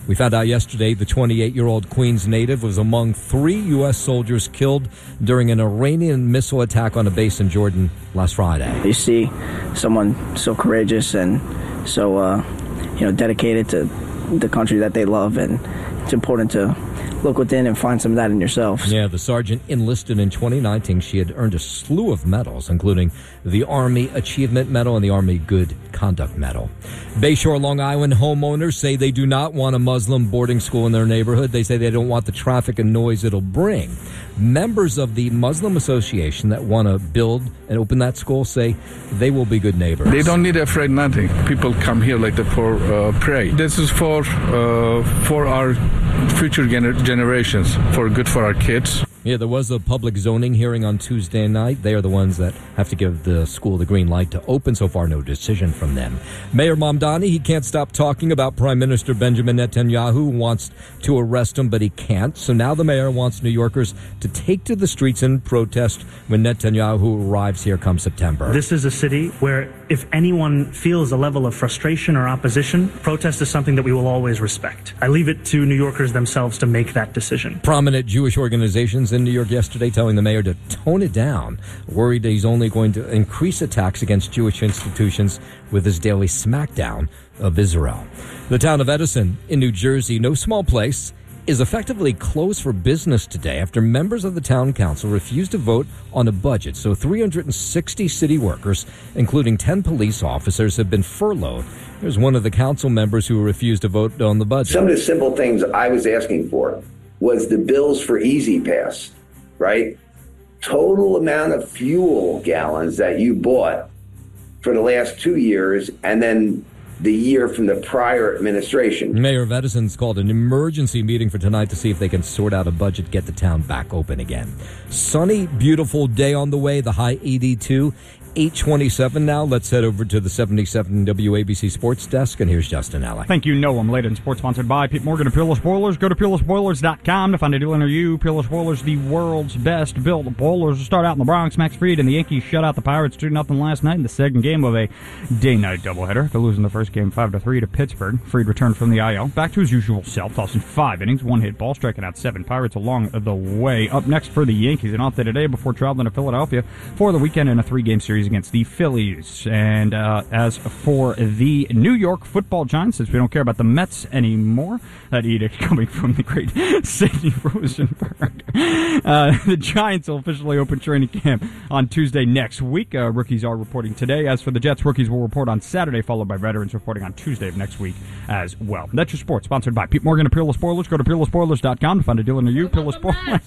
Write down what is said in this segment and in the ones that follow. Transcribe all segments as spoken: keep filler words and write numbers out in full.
We found out yesterday the twenty-eight-year-old Queens native was among three U S soldiers killed during an Iranian missile attack on a base in Jordan last Friday. You see someone so courageous and so, uh, you know, dedicated to the country that they love, and it's important to look within and find some of that in yourself. Yeah, the sergeant enlisted in twenty nineteen. She had earned a slew of medals, including the Army Achievement Medal and the Army Good Conduct Medal. Bayshore, Long Island homeowners say they do not want a Muslim boarding school in their neighborhood. They say they don't want the traffic and noise it'll bring. Members of the Muslim Association that want to build and open that school say they will be good neighbors. They don't need afraid nothing. People come here like that for uh, pray. This is for uh, for our future gener- generations, for good for our kids. Yeah, there was a public zoning hearing on Tuesday night. They are the ones that have to give the school the green light to open. So far, no decision from them. Mayor Mamdani, he can't stop talking about Prime Minister Benjamin Netanyahu, who wants to arrest him, but he can't. So now the mayor wants New Yorkers to take to the streets and protest when Netanyahu arrives here come September. This is a city where if anyone feels a level of frustration or opposition, protest is something that we will always respect. I leave it to New Yorkers themselves to make that decision. Prominent Jewish organizations in New York yesterday telling the mayor to tone it down, worried that he's only going to increase attacks against Jewish institutions with his daily smackdown of Israel. The town of Edison in New Jersey, no small place, is effectively closed for business today after members of the town council refused to vote on a budget. So three hundred sixty city workers, including ten police officers, have been furloughed. Here's one of the council members who refused to vote on the budget. Some of the simple things I was asking for was the bills for Easy Pass, right? Total amount of fuel gallons that you bought for the last two years and then the year from the prior administration. Mayor of Edison's called an emergency meeting for tonight to see if they can sort out a budget, get the town back open again. Sunny, beautiful day on the way, the high eighty-two. eight twenty-seven now. Let's head over to the seventy-seven W A B C Sports Desk, and here's Justin Alec. Thank you, Noam. Late in sports, sponsored by Pete Morgan of Peerless Boilers. Go to peerless boilers dot com to find a deal near you. Peerless Boilers, the world's best built boilers. Start out in the Bronx. Max Fried and the Yankees shut out the Pirates two nothing last night in the second game of a day-night doubleheader. After losing the first game five to three to Pittsburgh, Fried returned from the I L. Back to his usual self, tossing five innings, one hit ball, striking out seven Pirates along the way. Up next for the Yankees, an off day today before traveling to Philadelphia for the weekend in a three-game series against the Phillies. And uh, as for the New York Football Giants, since we don't care about the Mets anymore, that edict coming from the great Sidney Rosenberg, uh, the Giants will officially open training camp on Tuesday next week. Uh, rookies are reporting today. As for the Jets, rookies will report on Saturday, followed by veterans reporting on Tuesday of next week as well. That's your sports, sponsored by Pete Morgan of Peerless Boilers. Go to peerless boilers dot com to find a dealer near you. Peerless Boilers.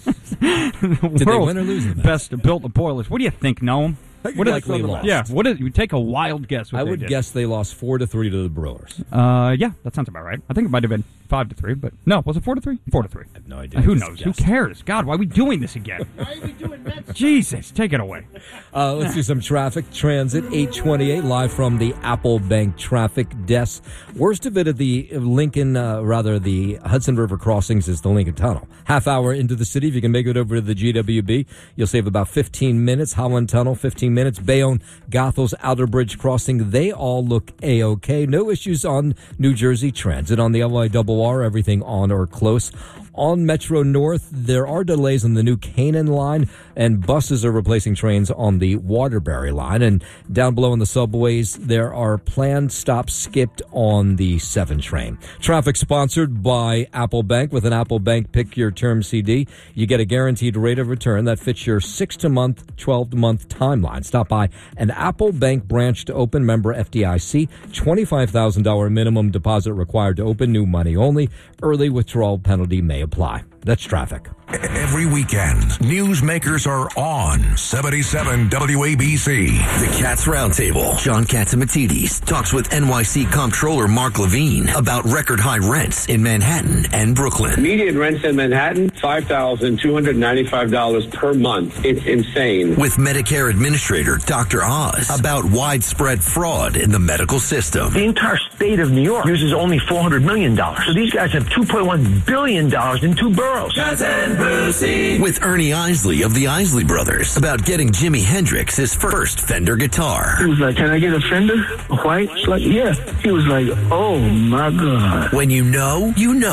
the Did they win or lose the best built boilers. What do you think, Noam? What likely lost. Yeah, what is, you take a wild guess. What I they would did. guess they lost four to three to the Brewers. Uh, yeah, that sounds about right. I think it might have been five to three, but no, was it four to three? Four to three. I have no idea. Uh, who knows? Who cares? God, why are we doing this again? Why are we doing Mets? Jesus, take it away. Uh, let's do some traffic. Transit eight twenty-eight live from the Apple Bank traffic desk. Worst of it at the Lincoln, uh, rather the Hudson River crossings is the Lincoln Tunnel. Half hour into the city, if you can make it over to the G W B, you'll save about fifteen minutes. Holland Tunnel, fifteen minutes. Bayonne, Gothel's Outer Bridge crossing, they all look A-OK. No issues on New Jersey Transit. On the L I R R, everything on or close. On Metro North, there are delays on the new Canaan line, and buses are replacing trains on the Waterbury line. And down below in the subways, there are planned stops skipped on the seven train. Traffic sponsored by Apple Bank. With an Apple Bank Pick Your Term C D, you get a guaranteed rate of return that fits your six-month, twelve-month timeline. Stop by an Apple Bank branch to open. Member F D I C. twenty-five thousand dollars minimum deposit required to open. New money only. Early withdrawal penalty may apply. That's traffic. Every weekend, newsmakers are on seventy-seven W A B C. The Cats Roundtable. John Catsimatidis talks with N Y C Comptroller Mark Levine about record high rents in Manhattan and Brooklyn. Median rents in Manhattan, five thousand two hundred ninety-five dollars per month. It's insane. With Medicare Administrator Doctor Oz about widespread fraud in the medical system. The entire state of New York uses only four hundred million dollars. So these guys have two point one billion dollars in two boroughs. With Ernie Isley of the Isley Brothers about getting Jimi Hendrix his first Fender guitar. He was like, can I get a Fender? A white? It's like, yeah. He was like, oh, my God. When you know, you know.